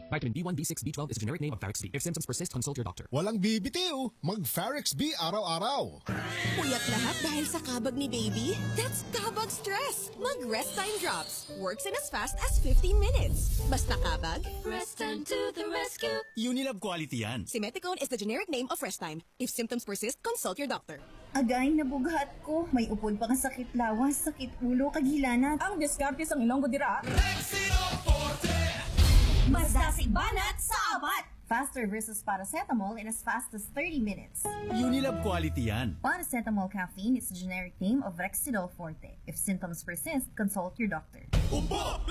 Vitamin B1, B6, B12 is a generic name of Varex B. If symptoms persist, consult your doctor. Walang bibitiw, mag-Varex B araw-araw. Puyat lahat dahil sa kabag ni baby? That's kabag stress. Mag-Rest Time Drops. Works in as fast as 15 minutes. Basta kabag, Rest Time to the rescue. Unilab quality yan. Simeticone is the generic name of Rest Time. If symptoms persist, consult your doctor. Agay na bughat ko. May upod pa nga sakit lawas, sakit ulo, kaghilanat. Ang diskarte sang ilonggo dira. Mas dasig banat sa abat! Faster versus paracetamol in as fast as 30 minutes. Unilab quality yan. Paracetamol caffeine is the generic name of Rexidol Forte. If symptoms persist, consult your doctor.